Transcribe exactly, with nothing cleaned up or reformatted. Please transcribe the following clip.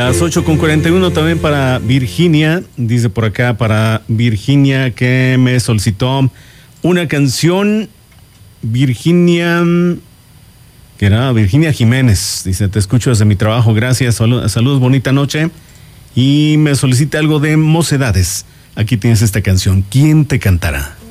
Las ocho con cuarenta y uno también para Virginia, dice por acá para Virginia que me solicitó una canción, Virginia, que era Virginia Jiménez, dice, te escucho desde mi trabajo, gracias, saludos, saludos, bonita noche, y me solicita algo de Mocedades. Aquí tienes esta canción, ¿Quién te cantará?